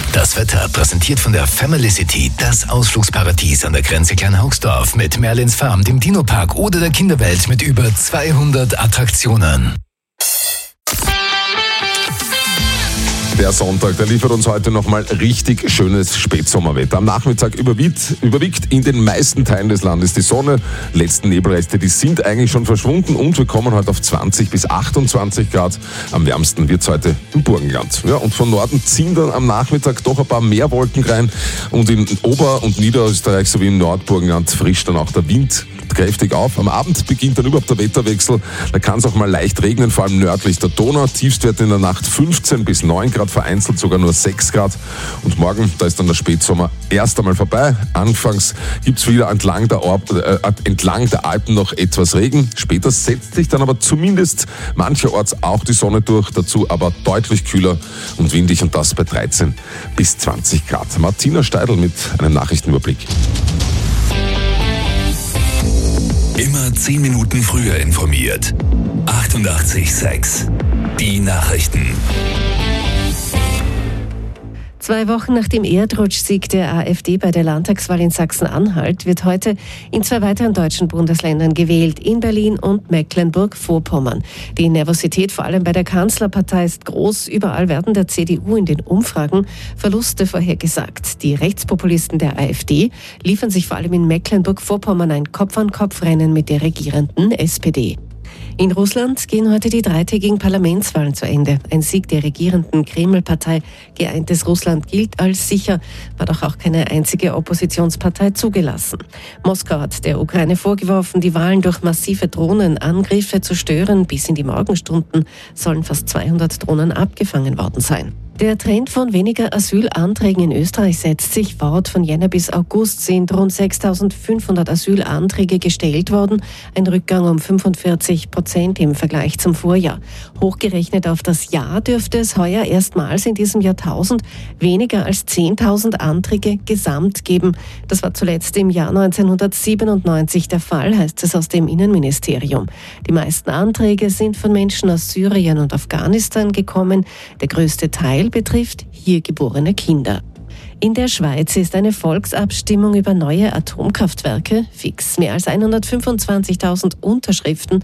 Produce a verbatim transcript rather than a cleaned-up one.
Das Wetter präsentiert von der Family City, das Ausflugsparadies an der Grenze Kleinhaugsdorf mit Merlins Farm, dem Dino-Park oder der Kinderwelt mit über zweihundert Attraktionen. Der Sonntag, der liefert uns heute nochmal richtig schönes Spätsommerwetter. Am Nachmittag überwiegt, überwiegt in den meisten Teilen des Landes die Sonne. Letzten Nebelreste, die sind eigentlich schon verschwunden und wir kommen heute auf zwanzig bis achtundzwanzig Grad. Am wärmsten wird es heute im Burgenland. Ja, und von Norden ziehen dann am Nachmittag doch ein paar mehr Wolken rein und in Ober- und Niederösterreich sowie im Nordburgenland frischt dann auch der Wind kräftig auf. Am Abend beginnt dann überhaupt der Wetterwechsel. Da kann es auch mal leicht regnen, vor allem nördlich der Donau. Tiefstwerte in der Nacht fünfzehn bis neun Grad, vereinzelt sogar nur sechs Grad. Und morgen, da ist dann der Spätsommer erst einmal vorbei. Anfangs gibt es wieder entlang der, Orb, äh, entlang der Alpen noch etwas Regen. Später setzt sich dann aber zumindest mancherorts auch die Sonne durch. Dazu aber deutlich kühler und windig und das bei dreizehn bis zwanzig Grad. Martina Steidl mit einem Nachrichtenüberblick. Immer zehn Minuten früher informiert. achtundachtzig Komma sechs. Die Nachrichten. Zwei Wochen nach dem Erdrutschsieg der AfD bei der Landtagswahl in Sachsen-Anhalt wird heute in zwei weiteren deutschen Bundesländern gewählt, in Berlin und Mecklenburg-Vorpommern. Die Nervosität vor allem bei der Kanzlerpartei ist groß. Überall werden der C D U in den Umfragen Verluste vorhergesagt. Die Rechtspopulisten der AfD liefern sich vor allem in Mecklenburg-Vorpommern ein Kopf-an-Kopf-Rennen mit der regierenden S P D. In Russland gehen heute die dreitägigen Parlamentswahlen zu Ende. Ein Sieg der regierenden Kreml-Partei Geeintes Russland gilt als sicher, war doch auch keine einzige Oppositionspartei zugelassen. Moskau hat der Ukraine vorgeworfen, die Wahlen durch massive Drohnenangriffe zu stören. Bis in die Morgenstunden sollen fast zweihundert Drohnen abgefangen worden sein. Der Trend von weniger Asylanträgen in Österreich setzt sich fort. Von Jänner bis August sind rund sechstausendfünfhundert Asylanträge gestellt worden. Ein Rückgang um fünfundvierzig Prozent im Vergleich zum Vorjahr. Hochgerechnet auf das Jahr dürfte es heuer erstmals in diesem Jahrtausend weniger als zehntausend Anträge gesamt geben. Das war zuletzt im Jahr neunzehnhundertsiebenundneunzig der Fall, heißt es aus dem Innenministerium. Die meisten Anträge sind von Menschen aus Syrien und Afghanistan gekommen. Der größte Teil betrifft hier geborene Kinder. In der Schweiz ist eine Volksabstimmung über neue Atomkraftwerke fix. Mehr als hundertfünfundzwanzigtausend Unterschriften